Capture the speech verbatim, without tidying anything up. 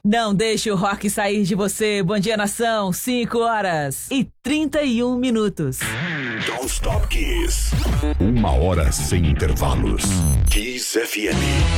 Não deixe o rock sair de você. Bom dia, nação. cinco horas e trinta e um minutos. Don't Stop Kiss. Uma hora sem intervalos. Kiss F M.